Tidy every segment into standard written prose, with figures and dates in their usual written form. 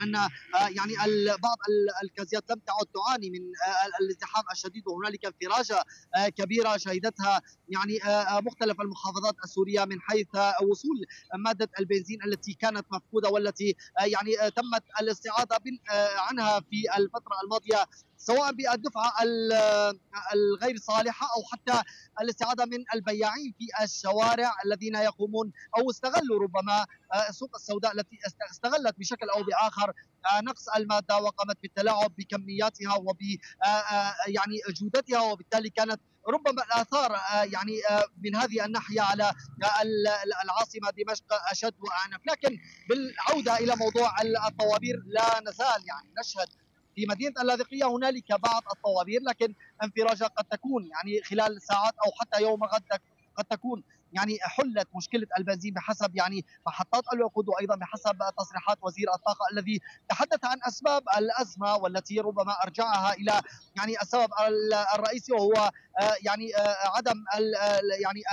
أن يعني بعض الكازيات لم تعد تعاني من الازدحام الشديد، وهنالك انفراجة كبيرة شهدتها يعني مختلف المحافظات السورية من حيث وصول مادة البنزين التي كانت مفقودة، والتي يعني تمت الاستعاضة عنها في الفترة الماضية، سواء بالدفعة الغير صالحة أو حتى الاستعاضة من البياعين في الشوارع الذين يقومون أو استغلوا ربما السوق السوداء التي استغلت بشكل أو بآخر نقص المادة، وقامت بالتلاعب بكمياتها وب يعني جودتها، وبالتالي كانت ربما الآثار يعني من هذه الناحية على العاصمة دمشق أشد وأعنف. لكن بالعودة إلى موضوع الطوابير، لا نزال يعني نشهد في مدينة اللاذقية هنالك بعض الطوابير، لكن انفراجة قد تكون يعني خلال ساعات أو حتى يوم غد قد تكون يعني حلت مشكلة البنزين بحسب يعني محطات الوقود، وأيضا بحسب تصريحات وزير الطاقة الذي تحدث عن أسباب الأزمة، والتي ربما أرجعها إلى يعني السبب الرئيسي، وهو يعني عدم يعني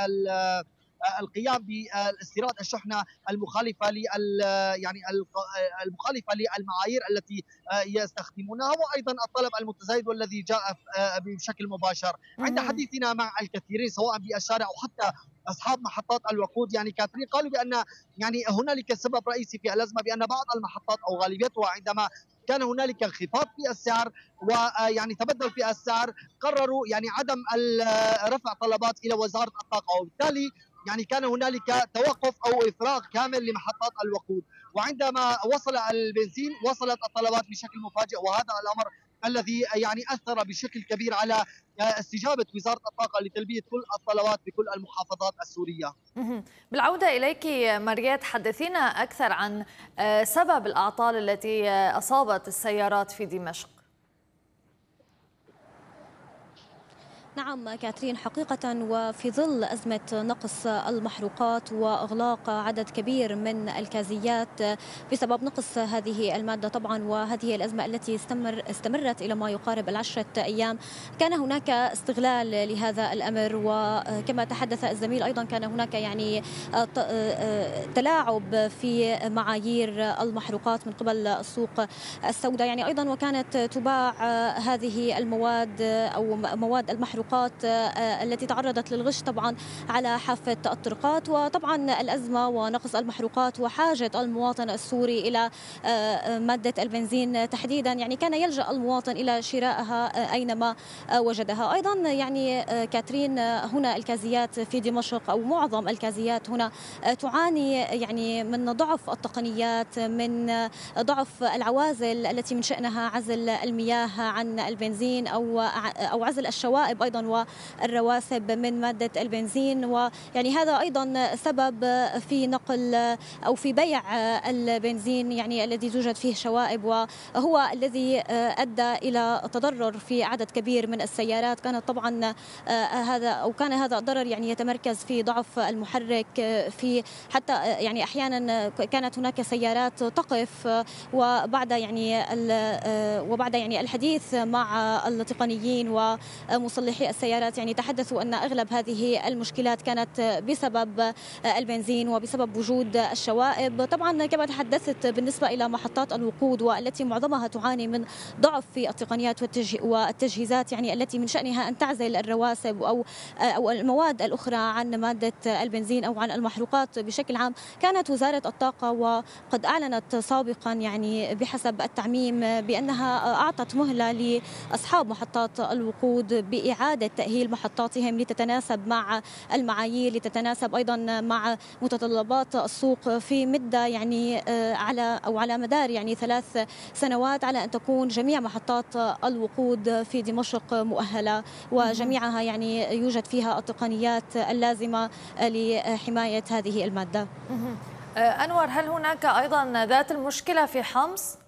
القيام باستيراد الشحنه المخالفه يعني المخالفه للمعايير التي يستخدمونها، وايضا الطلب المتزايد والذي جاء بشكل مباشر. عند حديثنا مع الكثيرين سواء بالشارع او حتى اصحاب محطات الوقود، يعني كثيرين قالوا بان يعني هنالك سبب رئيسي في الازمه، بان بعض المحطات او غالبيتها عندما كان هنالك انخفاض في السعر ويعني تبدل في السعر، قرروا يعني عدم رفع طلبات الى وزاره الطاقه، وبالتالي يعني كان هنالك توقف او افراغ كامل لمحطات الوقود. وعندما وصل البنزين وصلت الطلبات بشكل مفاجئ، وهذا الامر الذي يعني اثر بشكل كبير على استجابه وزاره الطاقه لتلبيه كل الطلبات بكل المحافظات السوريه. بالعودة إليك ماريات، حدثينا أكثر عن سبب الأعطال التي أصابت السيارات في دمشق. نعم كاترين، حقيقة وفي ظل أزمة نقص المحروقات وإغلاق عدد كبير من الكازيات بسبب نقص هذه المادة طبعا، وهذه الأزمة التي استمرت إلى ما يقارب 10 أيام، كان هناك استغلال لهذا الأمر. وكما تحدث الزميل أيضا كان هناك يعني تلاعب في معايير المحروقات من قبل السوق السوداء يعني أيضا، وكانت تباع هذه المواد أو مواد المحروقات التي تعرضت للغش طبعا على حافة الطرقات. وطبعا الأزمة ونقص المحروقات وحاجة المواطن السوري إلى مادة البنزين تحديدا، يعني كان يلجأ المواطن إلى شرائها أينما وجدها. أيضا يعني كاترين، هنا الكازيات في دمشق أو معظم الكازيات هنا تعاني يعني من ضعف التقنيات، من ضعف العوازل التي من شأنها عزل المياه عن البنزين أو عزل الشوائب أيضا والرواسب من مادة البنزين. ويعني هذا أيضا سبب في نقل أو في بيع البنزين يعني الذي توجد فيه شوائب، وهو الذي أدى إلى تضرر في عدد كبير من السيارات. كانت طبعا كان هذا الضرر يعني يتمركز في ضعف المحرك، في حتى يعني أحيانا كانت هناك سيارات تقف، وبعد يعني الحديث مع التقنيين ومصلحي السيارات يعني تحدثوا أن أغلب هذه المشكلات كانت بسبب البنزين وبسبب وجود الشوائب. طبعا كما تحدثت بالنسبة إلى محطات الوقود والتي معظمها تعاني من ضعف في التقنيات والتجهيزات يعني التي من شأنها أن تعزل الرواسب أو المواد الأخرى عن مادة البنزين أو عن المحروقات بشكل عام، كانت وزارة الطاقة وقد أعلنت سابقا يعني بحسب التعميم بأنها أعطت مهلة لأصحاب محطات الوقود بإعادة تأهيل محطاتهم لتتناسب مع المعايير، لتتناسب أيضا مع متطلبات السوق في مدة يعني على مدار يعني 3 سنوات، على أن تكون جميع محطات الوقود في دمشق مؤهلة وجميعها يعني يوجد فيها التقنيات اللازمة لحماية هذه المادة. أنور، هل هناك أيضا ذات المشكلة في حمص؟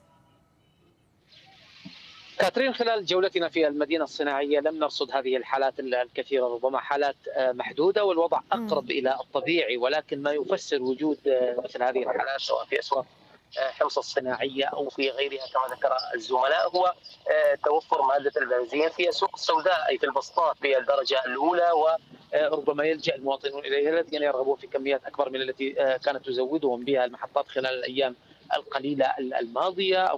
كاترين، خلال جولتنا في المدينة الصناعية لم نرصد هذه الحالات الكثيرة، ربما حالات محدودة والوضع أقرب إلى الطبيعي، ولكن ما يفسر وجود مثل هذه الحالات سواء في أسواق حمص الصناعية أو في غيرها كما ذكر الزملاء هو توفر مادة البنزين في السوق السوداء أي في البسطات في الدرجة الأولى، وربما يلجأ المواطنون إليها الذين يرغبون في كميات أكبر من التي كانت تزودهم بها المحطات خلال الأيام القليلة الماضية أو